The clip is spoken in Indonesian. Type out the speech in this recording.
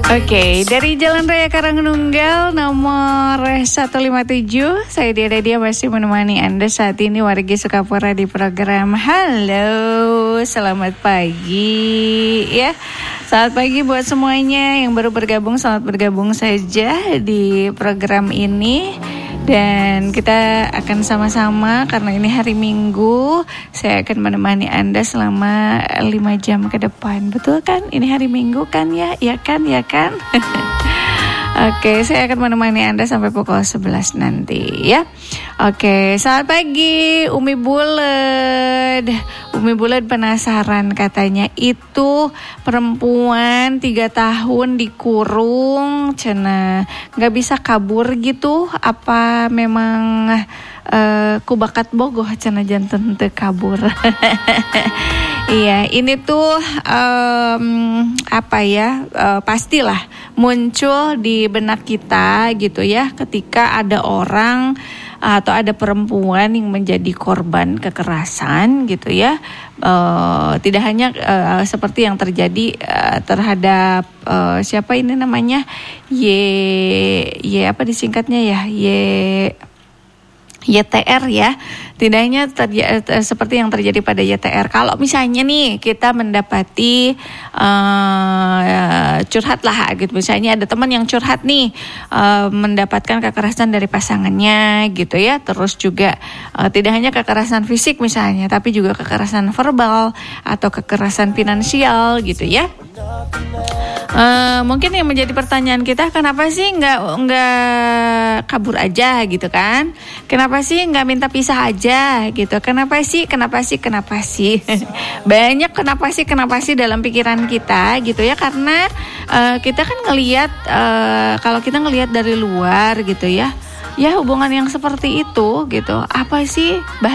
Oke, dari Jalan Raya Karangnunggal nomor 157, saya dia masih menemani Anda saat ini wargi Sukapura di program Halo, selamat pagi ya. Selamat pagi buat semuanya yang baru bergabung, selamat bergabung saja di program ini. Dan kita akan sama-sama karena ini hari Minggu, saya akan menemani Anda selama 5 jam ke depan. Betul kan? Ini hari Minggu kan ya? Ya kan? Oke, saya akan menemani Anda sampai pukul 11 nanti ya. Oke, selamat pagi Umi Buled. Umi Buled penasaran katanya itu perempuan 3 tahun dikurung, cenah nggak bisa kabur gitu. Apa memang ku bakat bogoh cenah janten teu kabur. Iya, ini tuh pastilah muncul di benak kita gitu ya ketika ada orang atau ada perempuan yang menjadi korban kekerasan gitu ya. Tidak hanya seperti yang terjadi terhadap siapa ini namanya apa disingkatnya ya, YTR ya. Tidak hanya seperti yang terjadi pada YTR. Kalau misalnya nih kita mendapati curhat lah gitu. Misalnya ada teman yang curhat nih mendapatkan kekerasan dari pasangannya gitu ya. Terus juga tidak hanya kekerasan fisik misalnya, tapi juga kekerasan verbal atau kekerasan finansial gitu ya. Mungkin yang menjadi pertanyaan kita, kenapa sih nggak kabur aja gitu kan? Kenapa sih nggak minta pisah aja gitu? Kenapa sih? Banyak kenapa sih dalam pikiran kita gitu ya, karena kita kan ngelihat kalau kita ngelihat dari luar gitu ya hubungan yang seperti itu gitu, apa sih